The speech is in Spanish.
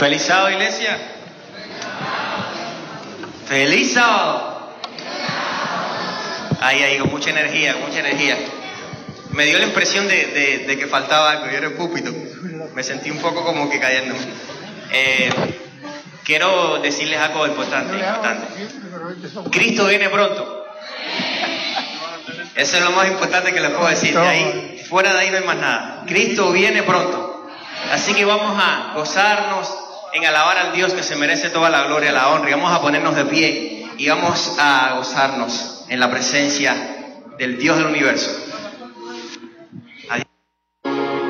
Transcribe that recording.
Feliz sábado, iglesia. Feliz sábado. Ahí, con mucha energía, con mucha energía. Me dio la impresión de que faltaba algo. Yo era el púlpito. Me sentí un poco como que cayendo. Quiero decirles algo importante. Cristo viene pronto. Eso es lo más importante que les puedo decir. De ahí, fuera de ahí no hay más nada. Cristo viene pronto. Así que vamos a gozarnos en alabar al Dios que se merece toda la gloria, la honra. Y vamos a ponernos de pie y vamos a gozarnos en la presencia del Dios del universo.